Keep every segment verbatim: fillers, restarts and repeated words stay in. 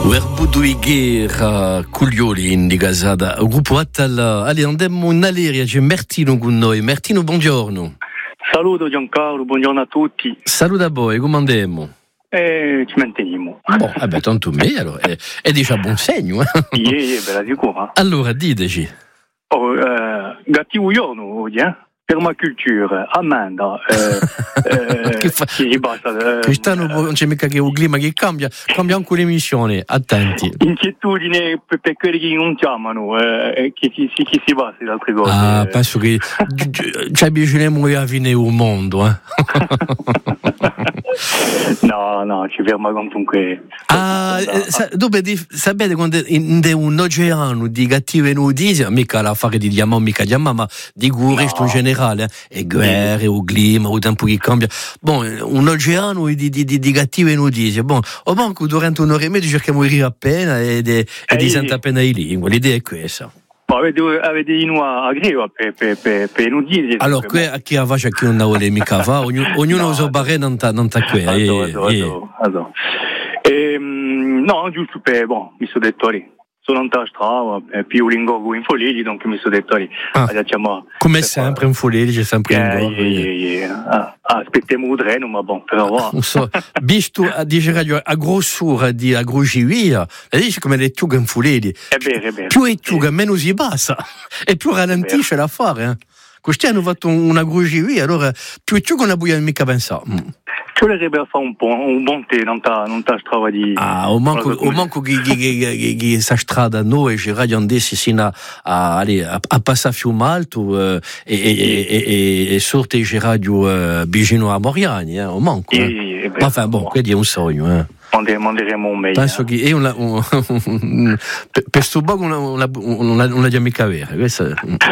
Werbuduigera Cuglioli in di Gasada, gruppo Attala. Allez, andiamo in Aleria, c'è Martino con noi. Martino, buongiorno. Saluto Giancarlo, buongiorno a tutti. Saluto a voi, come andiamo? Eh, ci manteniamo. Boh, vabbè, tanto meglio, è, è dice a buon segno. Eh? Sì, bella sicura. Allora, diteci. Oh, eh, Gattivo Iono oggi, eh? Permaculture, Amanda, eh, eh, che fa... che basta. Eh, Quest'anno eh, non c'è mica che un clima che cambia, cambia anche l'emissione, attenti. Inquietudine per, per quelli che non chiamano, eh, che, che, che, che si basta da altre cose. Ah, eh. penso che ci avviciniamo alla fine del mondo, eh. No, no, ci ferma comunque. Ah, eh, sa, dove di, sapete quando in un oceano di cattive notizie, mica l'affare di diamant, mica diamant, ma di guresto in generale, eh, e guerre, o clima, o tempo che cambia. Bon, un oceano di, di, di, di cattive notizie. Bon, o manco durante un'ora e mezza cerchiamo di ridere appena e di eh, sentire appena i lingua. L'idea è questa. Avete, avete in una greva per, per, per, per notizie. Allora, qui a chi ha faccia chi non vuole mica fa, ognuno, ognuno no, usa barre non ta non ta qui. No, giusto per, bon, mi sono detto lì. Sono in strada, più lingogo in folleggi, donc mi sono detto lì. Ah, come sempre in folleggi, c'è sempre in lingogo. Aspettiamo il treno, ma bon, però. So, visto a dire radio a grossura di a grugivia, e dice come le tughe in folleggi. È vero, è vero. Più è tughe, meno si bassa. E più ralentisce l'affare, eh. Quest'anno hanno fatto una grugivia, allora più è tughe non abbiamo mica pensato. Ci vorrebbe fare un po' un buon te non ta non ta strada di ah o manco o manco che che che sa strada noi ci radio andessi sino a ali a, a passare Fiumalto eh, e, e, e, e sorte ci radio eh, vicino a Moriani eh, o manco eh. Ma enfin bon che è un sogno eh. Manderemo un mail. Penso che è una un, un, per questo poco una una una, una dinamica vera questa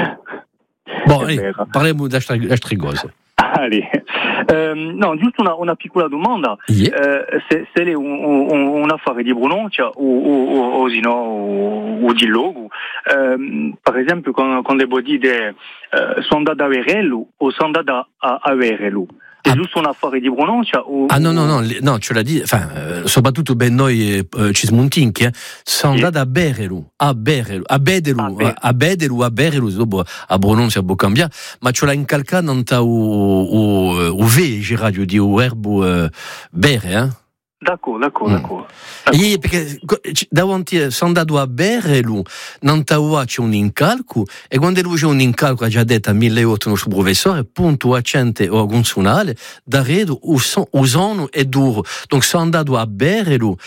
bon parliamo da altre cose. Allez. Euh, no, giusto una, una piccola domanda. Yeah. Eh, se, se è un, un, un affare di pronuncia o, o, o, o, no, o, o di logo, eh, per esempio, quando, quando devo dire eh, sono andato a Verello o sono andato a, a Verello, è ah. giusto un affare di pronuncia? O, ah no, no, no, no, ce l'ha dit, enfin, eh, soprattutto ben noi eh, ci smontinchi, eh, sono yeah. andato a Berelu, a Berelu, a Bedelu, ah, a, a Bedelu, a Berelu, dopo a pronuncia può cambiare, ma ce l'ha incalcato non ta u V, radio di un verbo eh, bere, eh? D'accordo, d'accordo, mm. d'accordo. E perché davanti sono andato a Berelu, non c'è un incalco, e quando lui c'è un incalco, ha già detto a milleottocento il suo professore, punto accente o consonale, da redo usano è duro. Donc sono andato a Berelu,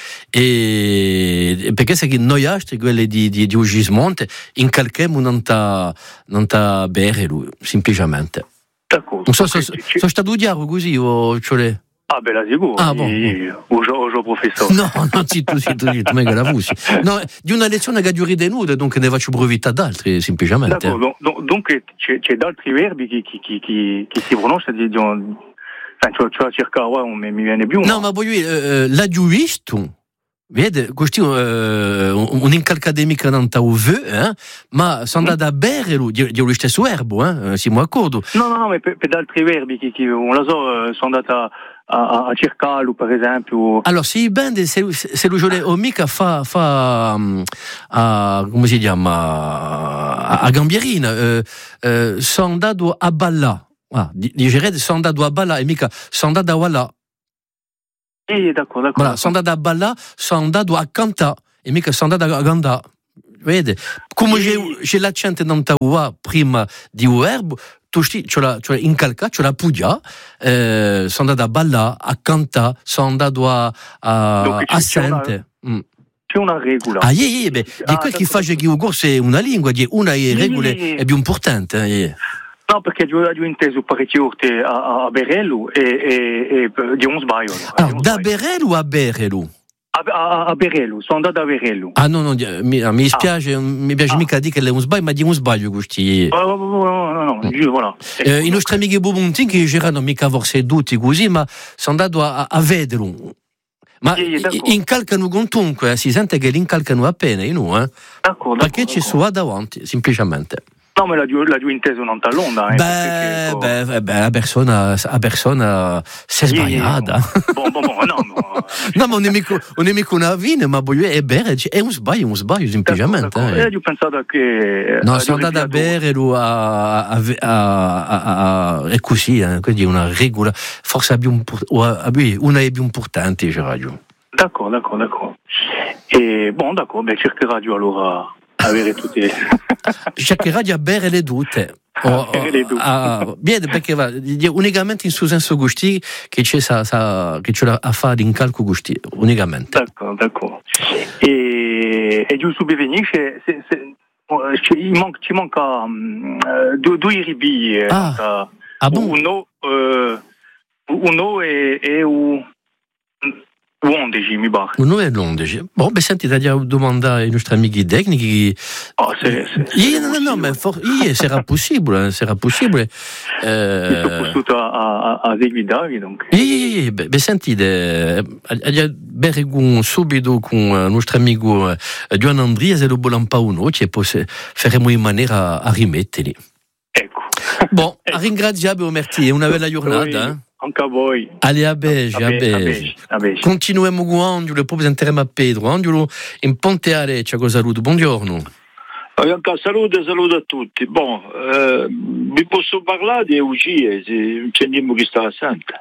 e perché se noi altri, quelli di, di, di Ugismonte, incalchiamo non ta, non ta Berelu, semplicemente. D'accordo. Non so se sono stato chiaro così o ce l'è? Ah, beh, la sicuro. Ah, bon. O gio professore. No, non zitto, zitto, zitto, mega la vusi. No, di una lezione che duri denude, donc ne faccio brevità d'altri, semplicemente. D'accordo, donc c'è, c'è d'altri verbi che, che, che, che si pronunciano di, di un... Cioè, cioè, circa, mi viene più. No, ma poi, eh, l'ha giù visto. Vede, questo è eh, un'incalcademica non ta U V, eh? Ma sono andato a Berelu, di, di lo stesso verbo, eh? Siamo d'accordo? No, no, no, ma per, per altri verbi che, che non lo so, sono andato a, a, a cercarlo, per esempio. Allora, sì, bene, se, se lui o mica fa, fa um, a, come si chiama, a, a Gambierina, eh, eh, sono andato a ballare, ah, digerete, sono andato a ballare, e mica sono andato a ballare. Eh, d'accordo, d'accordo. Voilà, sono andato a ballare, sono andato a cantare, e mica sono andato a cantare. Vede? Come c'è, c'è l'accento non ta ua prima di un verbo, tu sti, ce l'ha, ce l'ha incalcato, ce l'ha pudia, eh, sono andato a ballare, a cantare, sono andato a, a, a sentire. Mm. C'è una regola. Ah, yeah, yeah, beh, di ah, quel che fa che il corso è una lingua, di una delle regole yeah, yeah. è più importante. Yeah. No, perché io ho inteso parecchie volte a, a Berelu e, e, e di un sbaglio. Allora, da Berelu a Berelu? A, a, a Berelu, sono andato a Berelu. Ah no, no, mi, mi dispiace, ah. mi piace ah. mica dire che è un sbaglio, ma di un sbaglio questi. No, no, no, no, no, giù, voilà. Eh, I nostri amici Bobontin che girano mica forse tutti così, ma sono andato a, a vederlo. Ma sì, incalcano comunque, si sente che l'incalcano appena, io no, eh? D'accordo. Perché ci sono davanti, semplicemente. No, ma la giù, la giù inteso non t'allonda. Eh, beh, ecco. beh, beh, a persona, a persona si è sbagliata. Bon, bon, bon, no, no. No, ma un nemico, un nemico una vine, ma voglio è bere, è un sbaglio, un sbaglio, semplicemente. E io pensavo che... No, sono andato a bere a, a, a, a, a, è così, eh, quindi una regola, forse abbiamo una è più importante, c'è ragione. D'accord, d'accord, d'accord. E, bon, d'accord, beh, cercherà di allora avere tutte... cercherà di bere le dute. O, a, bene, perché va unicamente in suo senso gusti che c'è sa, sa, che c'è a fare in calco gusti unicamente. D'accordo, d'accordo. E, e giusto per venire se, se, se, ci, manca, ci manca um, due, due ribi ah, uh, ah bon? uno uh, uno è, è un Londegi, mi pare. Uno è Londegi. Bon, beh, senti, da domandare ai nostri amici tecnici. Oh, se, se, se io, no, no, ma for, io, sarà possibile, sarà possibile. Eh, io sono potuto a, a, a seguire, donc. Io, beh, beh, senti, bere con, subito con il nostro amico Giovanni Andria, se lo vogliamo un uno, e poi faremo in maniera a rimetterli. Ecco. Bon, ecco. Ringraziamo, merci, una bella giornata. Oui. Anche a voi. Allez, a Bege, a Bege. Continuiamo con le presenteremo a Pedro. Andiolo in Ponte Aleccia, cosa saluto. Buongiorno. Anche saluto e saluto a tutti. Bon, eh, vi posso parlare di U G E, se c'è niente che sta a santa.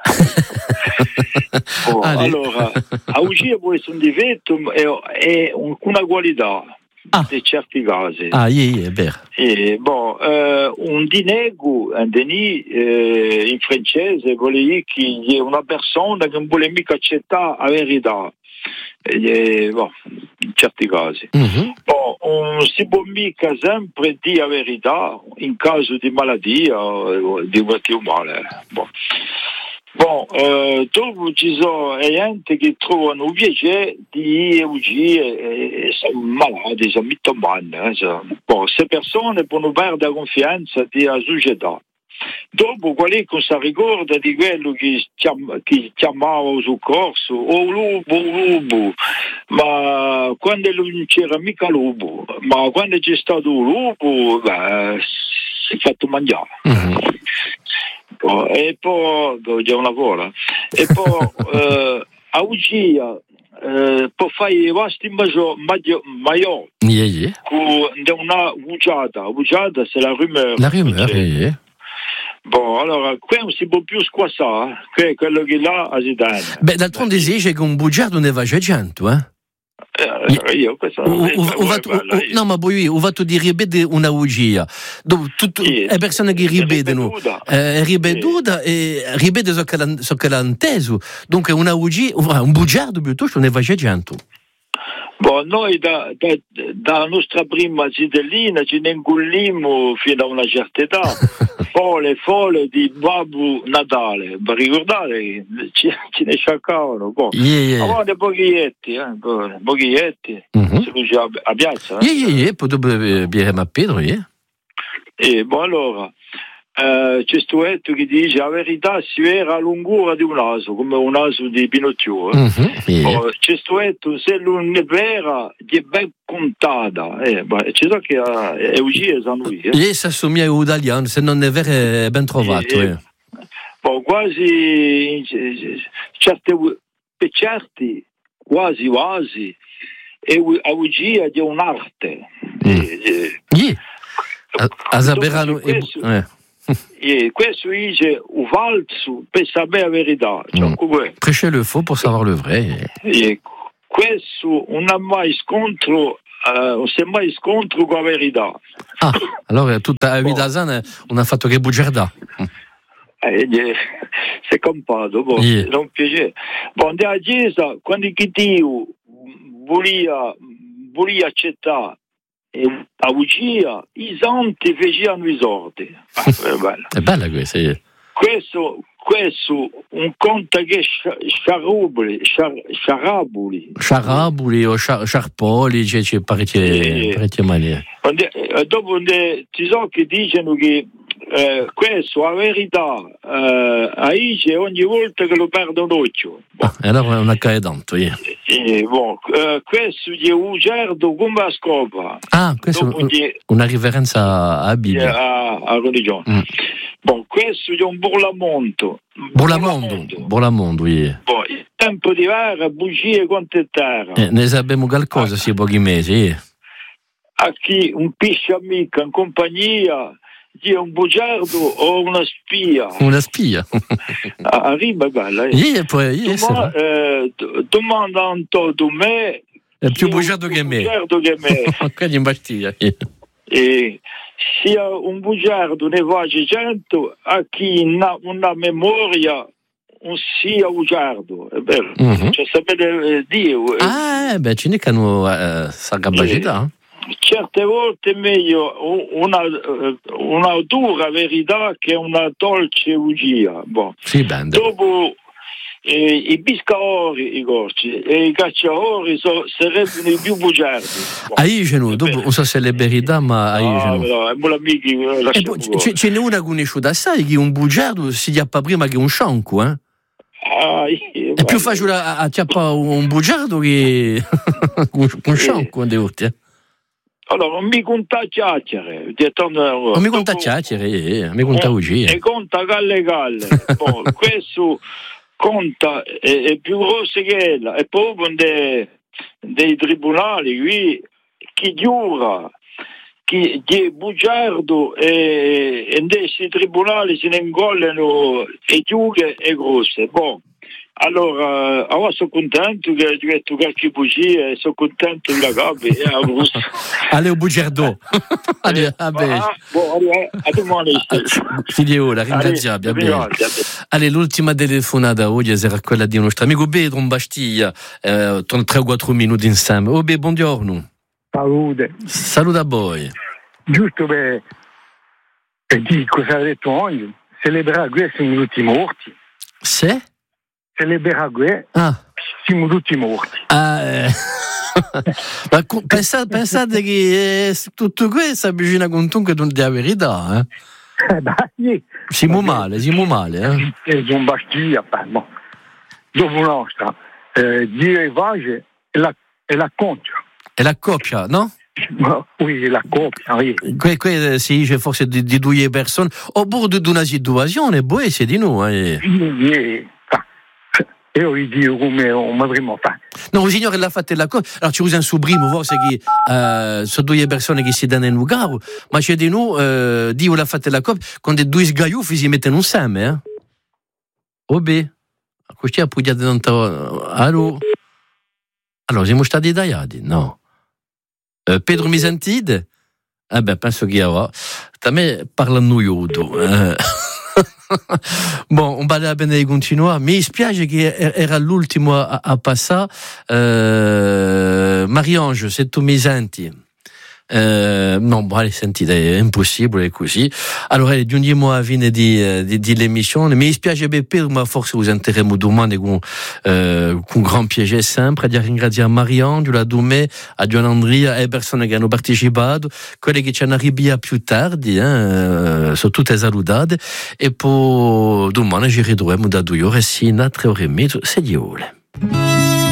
oh, allora, a U G E può essere un difetto e una qualità. Ah. Di certi casi. Ah, yeah, yeah, vero. E, bon, eh, un dinego, un denis, eh, in francese, vuol dire che è una persona che non vuole mica accettare la verità. E, bon, in certi casi. Mm-hmm. Bon, non si può mica sempre dire la verità in caso di malattia o di motivo male. Bon. Bon, eh, dopo ci sono gente che trovano un piacere di U G e, e sono malati, sono mitomani. Eh, so. Bon, queste persone possono perdere confianza della società. Dopo qualcuno si ricorda di quello che, chiam- che chiamava il soccorso, o lupo, o lupo, ma quando non c'era mica lupo, ma quando c'è stato un lupo, beh, si è fatto mangiare. Mm-hmm. E poi c'è una cosa e poi eh, a U G E eh, può fare i vasti maggiori yeah, yeah. con una bugiata bugiata c'est la rumeur la rumeur yeah, yeah. Bon, allora qui non si può più squassare che è quello che là a Zidane. Beh, d'altronde dice che un bugiardo ne va cento, eh? Eh, io questo o, o, o vatto, o, no, ma poi ho fatto di ribede una ugia dove tutte sì, le persone che ribedono eh, ribeduta sì. E ribede so che l'hanno so inteso, dunque una ugia un bugiardo piuttosto ne va cento. Bon, noi da, da, da nostra prima zitellina ci ne ingullimmo fino a una certa età, fole, fole di Babbo Natale, vi ricordate? Ci, ci ne sciaccavano, boh. Yeah, yeah. Avevamo dei pochietti, eh, pochietti, mm-hmm. si faceva a piazza. Eh? Yeah, yeah, yeah, poi dopo bere a Pedro, yeah. E bon, allora, eh, c'è stuetto che dice la verità si vera a lunghura di un naso, come un naso di Pinocchio. Eh? Mm-hmm, yeah. Oh, c'è stuetto, se non è vera, è ben contata. Eh, beh, c'è so che è uscito da lui. Eh? Lei si assomiglia a un italiano, se non è vero è ben trovato. Eh, eh. Bon, quasi, certe, per certi, quasi, quasi, è a U G E di un'arte. Mm. Eh, eh. Yeah. A, a Zaberano... Eh. E questo dice un falso per sapere la verità. Cioè, mm. Prêcher le faux pour savoir le vrai. E questo non ha mai scontro, uh, non si è mai scontro con la verità. Ah, allora tutta la vita sana non ha fatto che bugiarda. Eh, c'est comme pas, bon, yeah. C'est un piacere. Bon, andiamo a chiesa, quando chi Dio voleva, voleva accettare a U G E, i santi facevano i sordi. Ah, è bello. È bella questa. Yeah. Questo, questo un conto che sciarabuli, sciarabuli. Sciarabuli o sciarpoli, c'è parecchie, parecchie maniere. Dopo ci sono che dicono che eh, questo la verità eh, Aice ogni volta che lo perdo un occhio. Bon. E allora è una cae tanto, yeah. E, bon, eh, questo è un certo come a scopa. Ah, questo è un, una riverenza a Bibbia. A, a religione. Mm. Bon, questo è un burlamondo. Burlamondo, burlamondo, yeah. Bon, il tempo di vera, bugie contro terra. Eh, ne sappiamo qualcosa, ah. sì, pochi mesi, yeah. A chi un piscio amico in compagnia di un bugiardo o una spia. Una spia. Arriva è bella. Eh. Yeah, poi, yeah, Doma, eh, domanda a Antonio me. È più bugiardo che me. Bugiardo che me. Quelli in Bastiglia. Yeah. E sia un bugiardo ne face cento a chi non ha memoria un sia bugiardo. È vero. Mm-hmm. Cioè sapete Dio. Eh. Ah, beh, ce n'è che hanno eh, sa capacità. Eh. Certe volte è meglio una, una dura verità che una dolce bugia. Bon. Sì, bene. Dopo eh, i pescatori, i corci e i cacciatori so, sarebbero i più bugiardi. Bon. Aici no, dopo non so se le verità, ma aici no. No, è buon amico. C- ce n'è una conosciuta, sai che un bugiardo si chiappa prima che un scianco, eh? Ah, io, è più facile a, a chiappare un bugiardo che un scianco, eh. eh. Allora, non mi conta chiacchiere. Non mi conta chiacchiere, eh, mi conta uscire. E conta galle galle. Bon, questo conta è, è più grosso che ella. E proprio dei, dei tribunali qui, chi giura, chi è bugiardo e, e in questi tribunali se ne ingollano e giughe e grosse. Bon. Allora, ora sono contento che hai detto qualche bugia e sono contento della gabbia. Allez, au bugiardo. Allez, a domani. Figlio, la ringraziamo. Allez, l'ultima telefonata oggi sarà quella di un nostro amico Pedro in Bastiglia. Eh, tre o quattro minuti insieme. Oh, beh, buongiorno. Salute. Saluta a voi. Giusto per, per dire cosa ha detto oggi, celebrare questi minuti morti. Se? Celebrare ah. siamo tutti morti. Ah, eh. Ma pensate, pensate che eh, tutto questo avvicina con tu che non è la verità, eh? Eh, dai. Siamo male, siamo male, eh? Sono Bastiglia, no. Dopo nostra, eh, dire vage e la, e la concia. E la coppia, no? Oui, la coppia, oui. Que, que, si dice forse di, di due persone, oppure di una situazione, poi c'est di noi. Eh. Oui. Io vi dico come un primo fa. No, il signore l'ha fatto la cosa. Allora ci usa un suo forse che uh, sono due persone che si danno in lugar, ma c'è di noi, uh, Dio l'ha fatto la cosa, quando due sgaiuffi si mettono insieme, eh? Oh beh, così ha pugliato tanto. Allora, allora siamo stati tagliati? No. Uh, Pedro mi sentite? Eh beh, penso che io, da me parla noioso. Eh. Bon, on va bene continuare. Mi spiace che era l'ultimo a, a passare. Uh, Marie-Ange, se tu mi senti. Uh, no, allez, sentite, è impossibile così. Allora, giungiamo a fine di, di, di l'emissione. Mi spiace per ma forse us enterremo domani con, uh, con gran piacere sempre. A ringraziare Marie-Ange, la Dumè, a Gian Andrea e le persone che hanno partecipato, quelle che ci hanno arrivato più tardi, eh, sono tutte saludate. E poi domani ci ritroviamo da due ore, sì, tre ore e mezzo, sei ore.